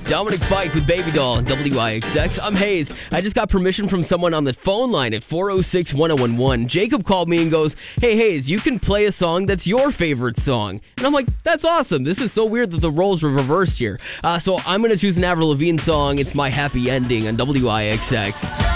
Dominic Fike with Baby Doll on WIXX. I'm Hayes. I just got permission from someone on the phone line at 406-1011. Jacob called me and goes, "Hey Hayes, you can play a song that's your favorite song." And I'm like, that's awesome. This is so weird that the roles were reversed here. So I'm going to choose an Avril Lavigne song. It's My Happy Ending on WIXX.